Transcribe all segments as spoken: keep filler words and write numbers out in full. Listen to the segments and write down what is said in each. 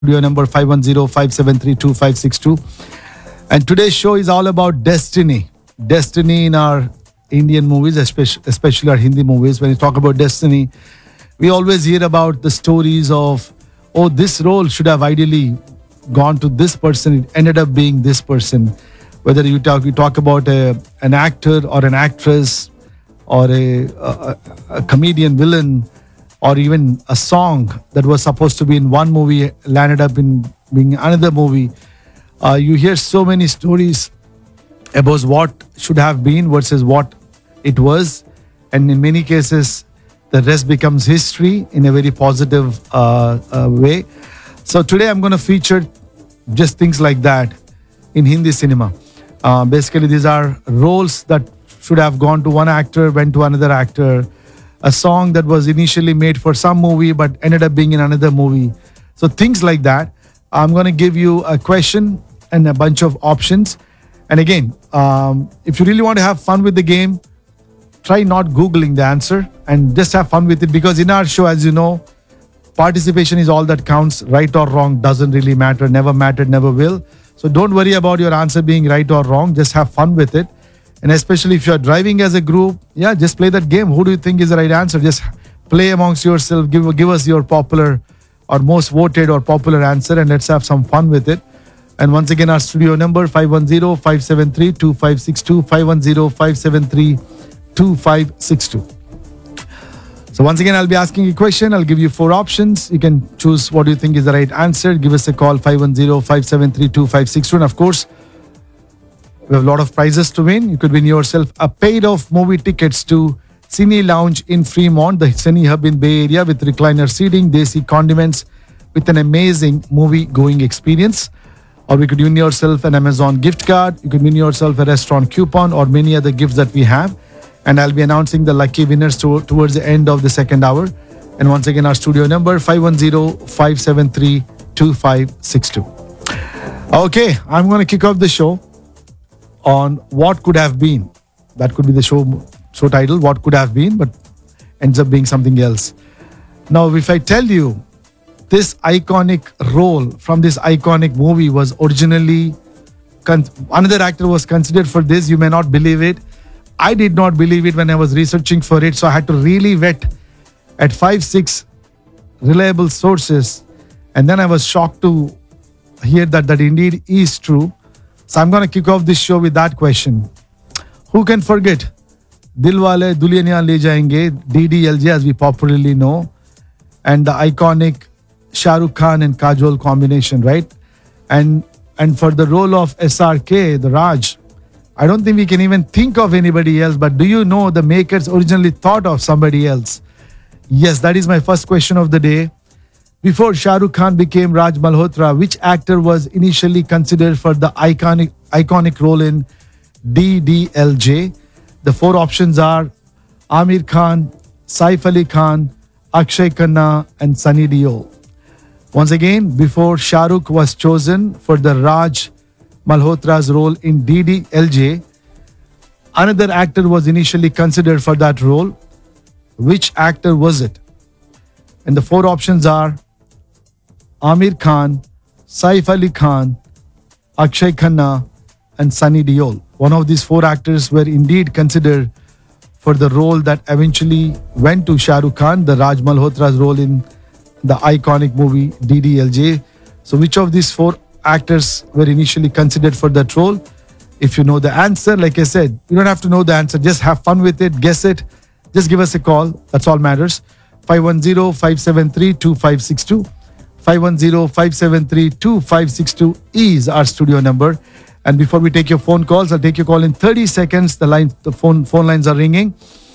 studio number five one zero, five seven three, two five six two. And today's show is all about destiny. Destiny in our Indian movies, especially, especially our Hindi movies. When you talk about destiny, we always hear about the stories of, oh, this role should have ideally gone to this person. It ended up being this person. Whether you talk, you talk about a, an actor or an actress or a, a, a comedian villain, or even a song that was supposed to be in one movie landed up in being another movie. Uh, you hear so many stories about what should have been versus what it was. And in many cases, the rest becomes history in a very positive uh, uh, way. So today I'm going to feature just things like that in Hindi cinema. Uh, basically, these are roles that should have gone to one actor, went to another actor. A song that was initially made for some movie but ended up being in another movie. So things like that. I'm going to give you a question and a bunch of options. And again, um, if you really want to have fun with the game, try not Googling the answer and just have fun with it. Because in our show, as you know, participation is all that counts. Right or wrong doesn't really matter, never mattered, never will. So don't worry about your answer being right or wrong. Just have fun with it. And especially if you're driving as a group, yeah, just play that game. Who do you think is the right answer? Just play amongst yourself. Give, give us your popular or most voted or popular answer, and let's have some fun with it. And once again, our studio number five one zero, five seven three, two five six two, five one zero, five seven three, two five six two. So once again, I'll be asking you a question. I'll give you four options. You can choose what you think is the right answer. Give us a call, five one zero, five seven three, two five six two. And of course, we have a lot of prizes to win. You could win yourself a pair of movie tickets to Cine Lounge in Fremont, the Cine Hub in Bay Area, with recliner seating, desi condiments, with an amazing movie-going experience. Or we could win yourself an Amazon gift card. You could win yourself a restaurant coupon or many other gifts that we have. And I'll be announcing the lucky winners to, towards the end of the second hour. And once again, our studio number five one zero, five seven three, two five six two. Okay, I'm going to kick off the show on what could have been. That could be the show show title, what could have been, but ends up being something else. Now, if I tell you this iconic role from this iconic movie was originally, con- another actor was considered for this, you may not believe it. I did not believe it when I was researching for it, so I had to really vet at five, six reliable sources. And then I was shocked to hear that that indeed is true. So I'm going to kick off this show with that question. Who can forget Dilwale Dulhaniya Le Jayenge, D D L J as we popularly know, and the iconic Shah Rukh Khan and Kajol combination, right? And and for the role of S R K, the Raj, I don't think we can even think of anybody else, but do you know the makers originally thought of somebody else? Yes, that is my first question of the day. Before Shah Rukh Khan became Raj Malhotra, which actor was initially considered for the iconic iconic role in D D L J? The four options are Amir Khan, Saif Ali Khan, Akshay Khanna, and Sunny Deol. Once again, before Shah Rukh was chosen for the Raj Malhotra's role in D D L J, another actor was initially considered for that role. Which actor was it? And the four options are Amir Khan, Saif Ali Khan, Akshay Khanna, and Sunny Deol. One of these four actors were indeed considered for the role that eventually went to Shah Rukh Khan, the Raj Malhotra's role in the iconic movie D D L J. So which of these four actors were initially considered for that role? If you know the answer, like I said, you don't have to know the answer. Just have fun with it, guess it. Just give us a call. That's all matters. five one zero, five seven three, two five six two. five one zero, five seven three, two five six two is our studio number. And before we take your phone calls, I'll take your call in thirty seconds. The line, the phone phone lines are ringing.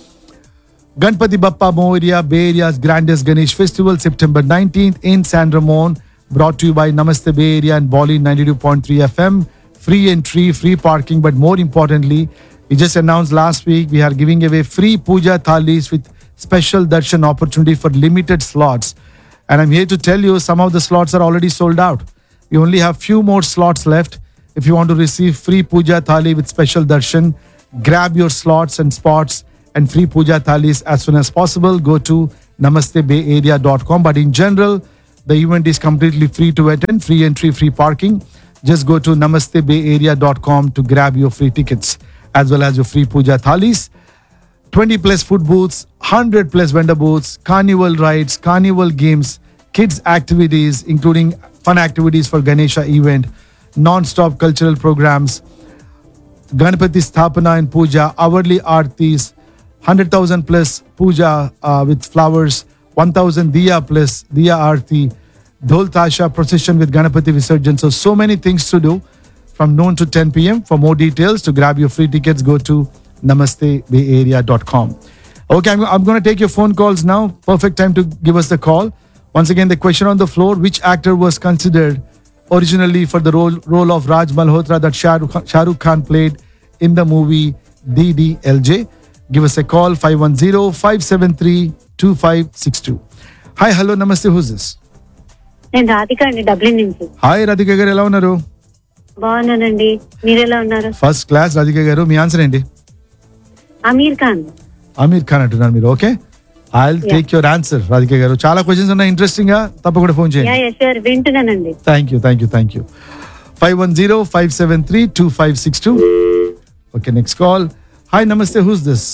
Ganpati Bappa Moria, Bay Area's grandest Ganesh Festival, September nineteenth in San Ramon. Brought to you by Namaste Bay Area and Bolly ninety-two point three F M. Free entry, free parking, but more importantly, we just announced last week we are giving away free puja thalis with special darshan opportunity for limited slots. And I'm here to tell you some of the slots are already sold out. We only have few more slots left. If you want to receive free puja thali with special darshan, grab your slots and spots and free puja thalis as soon as possible. Go to namaste bay area dot com. But in general, The event is completely free to attend, free entry, free parking. Just go to namaste bay area dot com to grab your free tickets as well as your free puja thalis. twenty plus food booths, one hundred plus vendor booths, carnival rides, carnival games, kids activities, including fun activities for Ganesha event, non-stop cultural programs, Ganpati Sthapana and Puja, hourly aartis, one hundred thousand plus puja uh, with flowers, one thousand diya plus diya aarti, Dhol Tasha procession with Ganapati Visarjan. So, so many things to do from noon to ten p.m. For more details, to grab your free tickets, go to namaste bay area dot com. Okay, I'm, I'm going to take your phone calls now. Perfect time to give us the call. Once again, the question on the floor: which actor was considered originally for the role, role of Raj Malhotra that Shah Rukh, Shah Rukh Khan played in the movie D D L J? Give us a call, five one zero, five seven three, two five six two. Hi, hello, namaste, who's this? నేను రాధిక అండి, Dublin నుంచి. Hi Radhika గారు, ఎలా ఉన్నారు? బాగున్నానండి, మీరు ఎలా ఉన్నారు? ఫస్ట్ క్లాస్ రాధిక గారు. మీ ఆన్సర్ ఏంటి? అమీర్ ఖాన్. అమీర్ ఖాన్ అంటున్నారు మీరు. Okay, I will take your answer Radhika గారు. చాలా క్వశ్చన్స్ ఉన్నాయి ఇంట్రెస్టింగ్ గా, తప్పకుండా ఫోన్ చేయండి. Yeah yeah sure, వింటున్నానండి. Thank you thank you thank you. Five one zero five seven three two five six two. Okay, next call. Hi నమస్తే, who's this?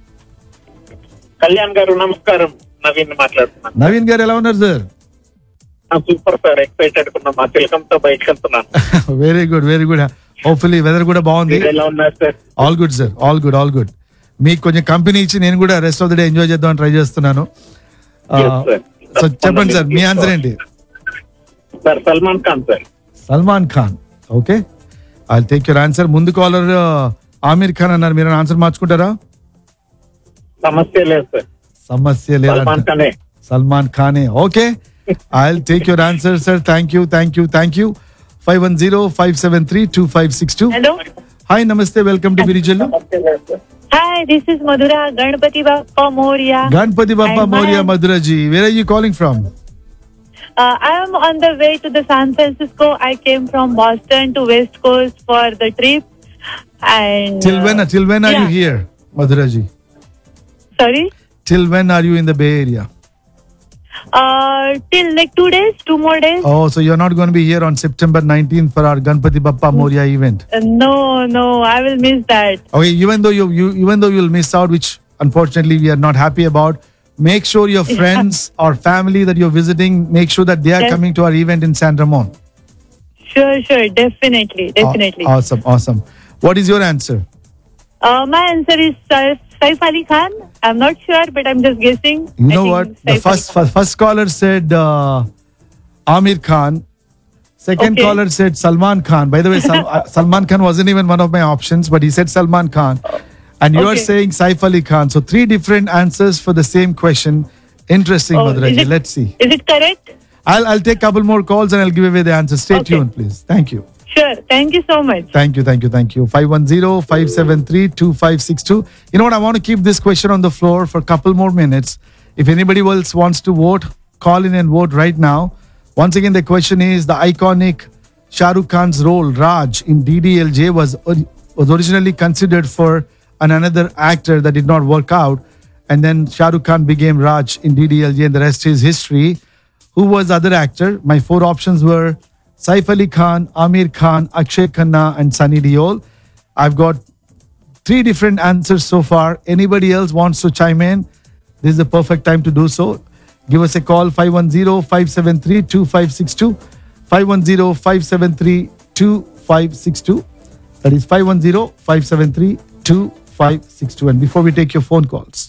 Kalyan గారు నమస్కారం, నవీన్ మాట్లాడుతున్నాను. నవీన్ గారు, ఎలా ఉన్నారు సార్? సూపర్ సార్, ఎక్సైటెడ్ గా మా తిలకంతో బయటకు వెళ్తున్నాను. Very good very good. Hopefully weather కూడా బాగుంది. ఎలా ఉన్నారు sir? All good sir, all good all good. మీకు కొంచెం కంపెనీ ఇచ్చి నేను కూడా rest of the day enjoy చేద్దామని ట్రై చేస్తున్నాను. సో చెప్పండి సార్, మీ ఆన్సర్ ఏంటి? Sir Salman Khan sir. Salman Khan. Okay, I will take your answer. ముందు కాలర్ ఆమీర్ ఖాన్ అన్నారు, మీరు ఆన్సర్ మార్చుకుంటారా? సమస్య లేదు సార్, సమస్య సల్మాన్ లేదా? ఖానే. Salman ఖానే. Okay, I'll take your answer, sir. Thank you, thank you, thank you. five one zero, five seven three, two five six two. Hello. Hi, namaste. Welcome to Virijallu. Hi, this is Madhura. Ganapati Bappa Morya. Ganpati Bappa And Moria, my- Madhura ji. Where are you calling from? Uh, I am on the way to the San Francisco. I came from Boston to West Coast for the trip. And Till when? uh, Till when are you yeah. here, Madhura ji? Sorry. Till when are you in the Bay Area? Uh, till like two days, two more days. Oh, so you're not going to be here on September nineteenth for our Ganpati Bappa Moria event. Uh, no, no, I will miss that. Okay, even though you, you even though you'll miss out, which unfortunately we are not happy about, make sure your friends or family that you're visiting, make sure that they are Yes. coming to our event in San Ramon. Sure, sure, definitely, definitely. Aw- awesome, awesome. What is your answer? Uh, my answer is uh, Saif Ali Khan. I'm not sure, but I'm just guessing. You I know think what? Saif The Ali first Khan. first, first caller said uh, Amir Khan. Second Okay. caller said Salman Khan. By the way, Sal- uh, Salman Khan wasn't even one of my options, but he said Salman Khan. And you are Okay. saying Saif Ali Khan. So three different answers for the same question. Interesting, Oh, Madhura is ji. it- Let's see. Is it correct? I'll I'll take a couple more calls and I'll give away the answer. Stay Okay. tuned, please. Thank you. Sure. Thank you so much. Thank you, thank you, thank you. five one zero, five seven three, two five six two. You know what? I want to keep this question on the floor for a couple more minutes. If anybody else wants to vote, call in and vote right now. Once again, the question is the iconic Shah Rukh Khan's role, Raj, in D D L J was, was originally considered for an another actor that did not work out. And then Shah Rukh Khan became Raj in D D L J and the rest is history. Who was the other actor? My four options were Saif Ali Khan, Amir Khan, Akshay Khanna, and Sunny Deol. I've got three different answers so far. Anybody else wants to chime in? This is the perfect time to do so. Give us a call, five one zero, five seven three, two five six two. five one zero, five seven three, two five six two. That is five one zero, five seven three, two five six two. And before we take your phone calls,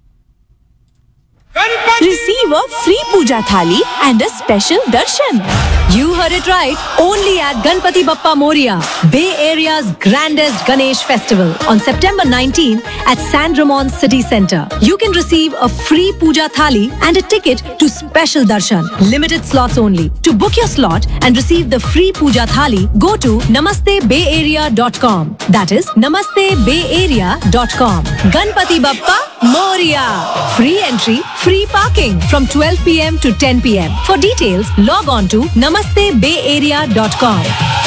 Receive a free puja thali and a special darshan. You heard it right. Only at Ganpati Bappa Moria, Bay Area's grandest Ganesh festival on September nineteenth at San Ramon City Center. You can receive a free puja thali and a ticket to special darshan. Limited slots only. To book your slot and receive the free puja thali, go to namaste bay area dot com. That is namaste bay area dot com. Ganpati Bappa Moria. Free entry, free parking from twelve p m to ten p m. For details, log on to namaste bay area dot com.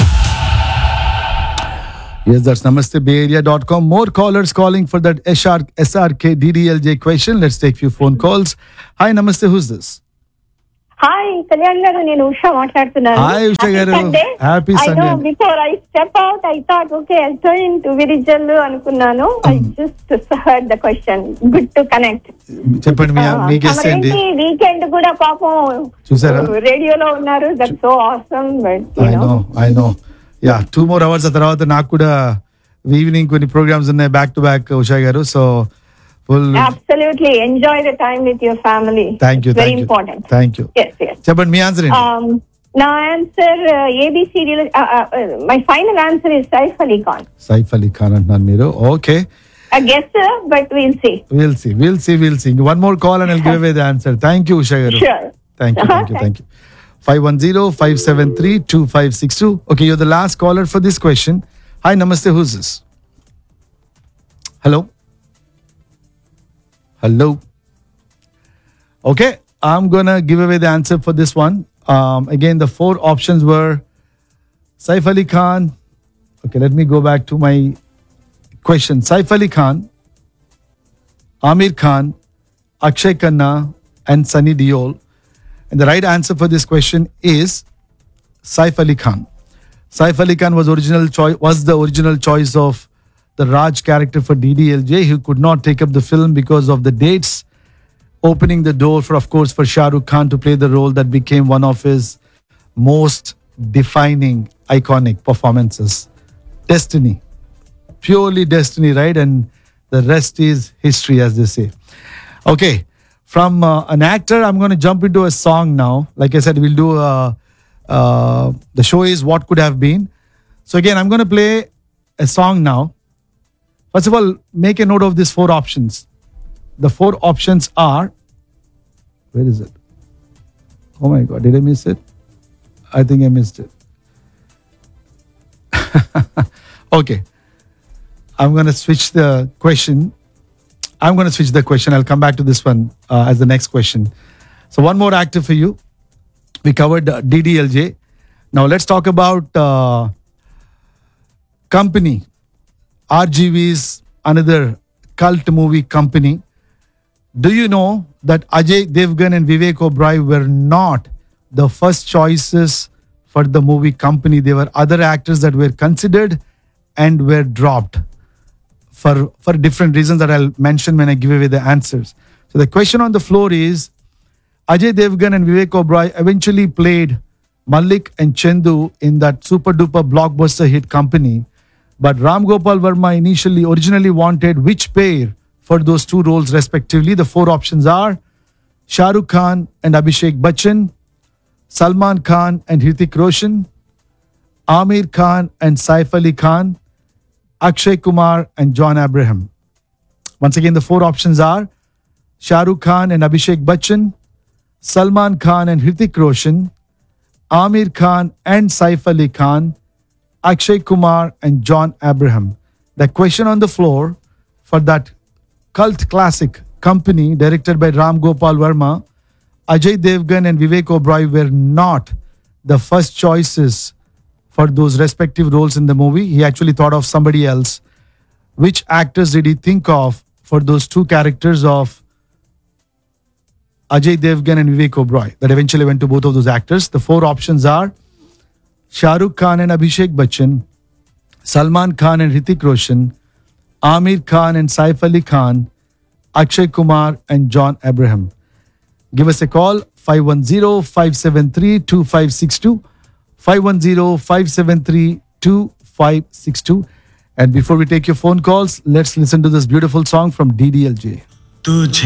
yes, that's namaste bay area dot com. More callers calling for that S R, S R K D D L J question. Let's take few phone calls. Hi, namaste. Who's this? Hi Kalyan గారు, నేను ఉషా మాట్లాడుతున్నాను. Hi, Usha గారు. Happy Sunday. Before I step out I thought okay entering to విరిజల్ అనుకున్నాను. I just heard the question. Good to connect. చెప్పండి మీ మీ guest ఏంటి? Weekend కూడా పాపం చూసారా రేడియోలో ఉన్నారు. That's so awesome. But I know I know yeah two more hours ఆ తర్వాత నాకు కూడా ఈవినింగ్ కొన్ని ప్రోగ్రామ్స్ ఉన్నాయి బ్యాక్ టు బ్యాక్ ఉషా గారు. So full absolutely enjoy the time with your family. Thank you very important. Thank you. చెప్పండి మీ answer ఏంటి? నా answer AB serial. My final answer is Saif Ali Khan. Saif Ali Khan అంటున్నారు మీరు. Okay, a guess, but we'll see. We'll see. We'll see. We'll see. One more call and I'll give away the answer. Thank you, Usha garu. Sure. Thank you. Thank you. Thank you. five one zero, five seven three, two five six two. Okay, you're the last caller for this question. Hi, namaste. Who's this? Hello? Hello? Okay, I'm gonna give away the answer for this one. Um, again, the four options were Saif Ali Khan. Okay, let me go back to my question. Saif Ali Khan, Amir Khan, Akshay Khanna, and Sunny Deol. And the right answer for this question is Saif Ali Khan. Saif Ali Khan was original choice was the original choice of the Raj character for D D L J. He could not take up the film because of the dates, opening the door for, of course, for Shah Rukh Khan to play the role that became one of his most defining, iconic performances. Destiny. Purely destiny, right? And the rest is history, as they say. Okay, from uh, an actor, I'm going to jump into a song now. Like I said, we'll do, uh, uh, the show is What Could Have Been. So again, I'm going to play a song now. First of all, make a note of these four options. The four options are, where is it? Oh my God, did I miss it? I think I missed it. Okay. I'm going to switch the question. I'm going to switch the question. I'll come back to this one uh, as the next question. So one more actor for you. We covered uh, D D L J. Now let's talk about uh, Company. R G V's another cult movie company. Do you know that Ajay Devgan and Vivek Oberoi were not the first choices for the movie Company? There were other actors that were considered and were dropped for, for different reasons that I'll mention when I give away the answers. So the question on the floor is, Ajay Devgan and Vivek Oberoi eventually played Malik and Chandu in that super duper blockbuster hit Company. But Ram Gopal Verma initially, originally wanted which pair for those two roles respectively? The four options are Shah Rukh Khan and Abhishek Bachchan, Salman Khan and Hrithik Roshan, Amir Khan and Saif Ali Khan, Akshay Kumar and John Abraham. Once again, the four options are Shah Rukh Khan and Abhishek Bachchan, Salman Khan and Hrithik Roshan, Amir Khan and Saif Ali Khan, Akshay Kumar and John Abraham. The question on the floor for that cult classic Company directed by Ram Gopal Verma, Ajay Devgan and Vivek Oberoi were not the first choices for those respective roles in the movie. He actually thought of somebody else. Which actors did he think of for those two characters of Ajay Devgan and Vivek Oberoi that eventually went to both of those actors? The four options are Shah Rukh Khan and Abhishek Bachchan, Salman Khan and Hrithik Roshan, Amir Khan and Saif Ali Khan, Akshay Kumar and John Abraham. Give us a call, five one zero, five seven three, two five six two, five one zero, five seven three, two five six two. And before we take your phone calls, let's listen to this beautiful song from D D L J.